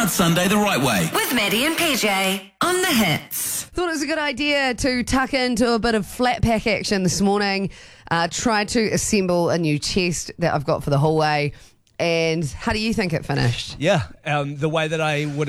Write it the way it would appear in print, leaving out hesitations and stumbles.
Sunday the right way. With Maddie and PJ on the hits. Thought it was a good idea to tuck into a bit of flat pack action this morning. Tried to assemble a new chest that I've got for the hallway. And how do you think it finished? Yeah, the way that I would